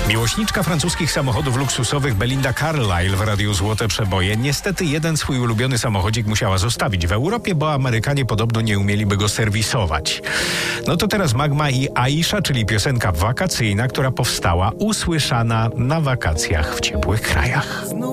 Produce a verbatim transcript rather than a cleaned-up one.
Miłośniczka francuskich samochodów luksusowych Belinda Carlisle w Radiu Złote Przeboje niestety jeden swój ulubiony samochodzik musiała zostawić w Europie, bo Amerykanie podobno nie umieliby go serwisować. No to teraz Magma i Aisha, czyli piosenka wakacyjna, która powstała usłyszana na wakacjach w ciepłych krajach.